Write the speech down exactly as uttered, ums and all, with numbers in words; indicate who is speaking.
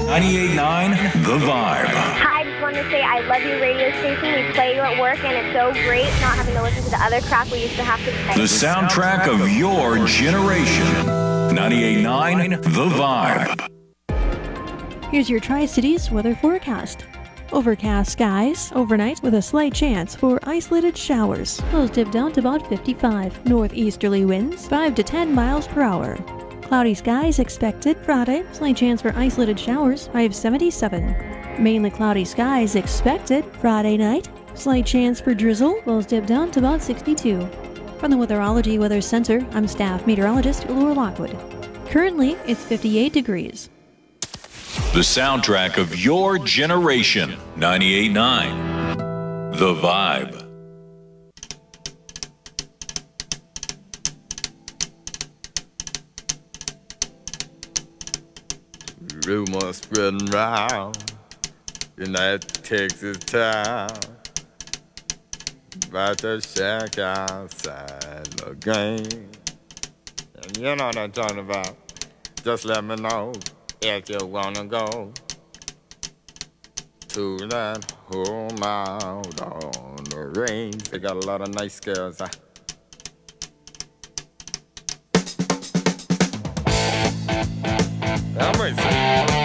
Speaker 1: ninety-eight point nine The Vibe.
Speaker 2: Hi, I just wanted to say I love your radio station. We play you at work, and it's so great not having to listen to the other crap we used to have to play.
Speaker 1: The soundtrack of your generation. ninety-eight point nine The Vibe.
Speaker 3: Here's your Tri-Cities weather forecast. Overcast skies overnight with a slight chance for isolated showers. Lows dip down to about fifty-five. Northeasterly winds five to ten miles per hour. Cloudy skies expected Friday. Slight chance for isolated showers. High of seventy-seven. Mainly cloudy skies expected Friday night. Slight chance for drizzle. Lows dip down to about sixty-two. From the Weatherology Weather Center, I'm staff meteorologist Laura Lockwood. Currently, it's fifty-eight degrees.
Speaker 1: The soundtrack of your generation. ninety-eight point nine The Vibe.
Speaker 4: Rumors spreading round in that Texas town about the shack outside the game. And you know what I'm talking about. Just let me know if you wanna go to that home out on the range. They got a lot of nice girls. Huh? I'm ready.